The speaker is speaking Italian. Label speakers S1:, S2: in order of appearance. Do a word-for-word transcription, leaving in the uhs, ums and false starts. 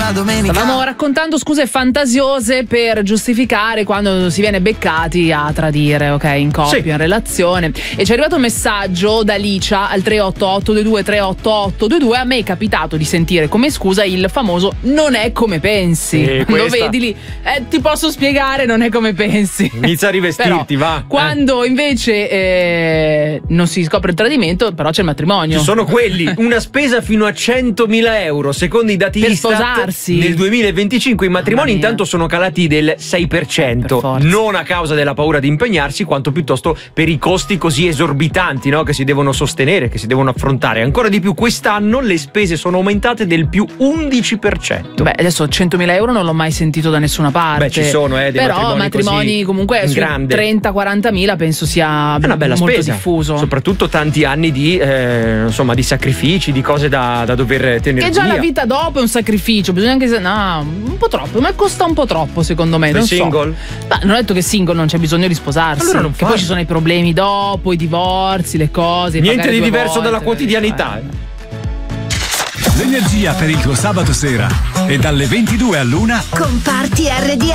S1: la domenica.
S2: Stavamo raccontando scuse fantasiose per giustificare quando si viene beccati a tradire, ok, in coppia, sì, in relazione. E ci è arrivato un messaggio da Licia al tre otto otto due due tre otto otto due due. A me è capitato di sentire come scusa il famoso non è come pensi.
S3: Sì,
S2: quando
S3: questa...
S2: vedi lì, eh, ti posso spiegare, non è come pensi.
S3: Inizia a rivestirti,
S2: però,
S3: va.
S2: Quando eh. invece eh, non si scopre il tradimento, però c'è il matrimonio.
S3: Ci sono quelli, una spesa fino a centomila euro, secondo i dati
S2: per
S3: Istat,
S2: sposarsi.
S3: Nel duemilaventicinque i matrimoni intanto sono calati del sei per cento,
S2: per
S3: non a causa della paura di impegnarsi, quanto piuttosto per i costi così esorbitanti, no? Che si devono sostenere, che si devono affrontare. Ancora di più quest'anno le spese sono aumentate del più undici per cento.
S2: Beh, adesso centomila euro non l'ho mai sentito da nessuna parte.
S3: Beh, ci sono, eh, dei
S2: però
S3: matrimoni,
S2: matrimoni comunque su trenta quarantamila penso sia
S3: è una bella
S2: molto
S3: spesa,
S2: diffuso.
S3: Soprattutto tanti anni di eh, insomma di sacrifici, di cose da, da dover tenere
S2: che già
S3: via.
S2: La vita dopo è un sacrificio, bisogna anche se no, un po' troppo, ma costa un po' troppo secondo me.
S3: Sei
S2: non
S3: single?
S2: So. Ma non ho detto che single non c'è bisogno di sposarsi.
S3: Allora non
S2: che
S3: fai.
S2: Poi ci sono i problemi dopo, i divorzi, le cose.
S3: Niente di diverso
S2: volte,
S3: dalla quotidianità.
S4: L'energia per il tuo sabato sera e dalle ventidue all'una
S5: con Party R D